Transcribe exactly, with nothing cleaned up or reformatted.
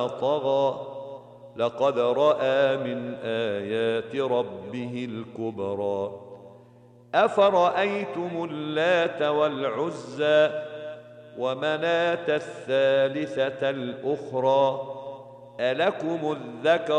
طغى لقد رأى من آيات ربه الكبرى أفرأيتم اللات والعزى ومناة الثالثة الأخرى ألكم الذكر